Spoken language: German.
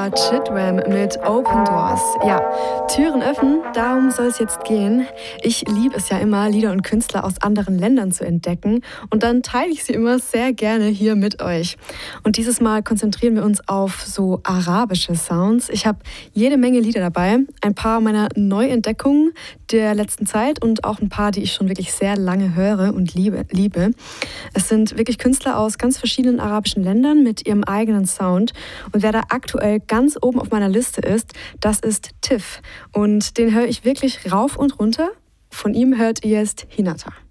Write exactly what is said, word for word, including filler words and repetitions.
war Chitwam mit Open Doors. Ja, Türen öffnen, darum soll es jetzt gehen. Ich liebe es ja immer, Lieder und Künstler aus anderen Ländern zu entdecken. Und dann teile ich sie immer sehr gerne hier mit euch. Und dieses Mal konzentrieren wir uns auf so arabische Sounds. Ich habe jede Menge Lieder dabei. Ein paar meiner Neuentdeckungen der letzten Zeit und auch ein paar, die ich schon wirklich sehr lange höre und liebe. liebe. Es sind wirklich Künstler aus ganz verschiedenen arabischen Ländern mit ihrem eigenen Sound. Und wer da aktuell ganz oben auf meiner Liste ist, das ist Tiff. Und den höre ich wirklich rauf und runter. Von ihm hört ihr jetzt Hinata.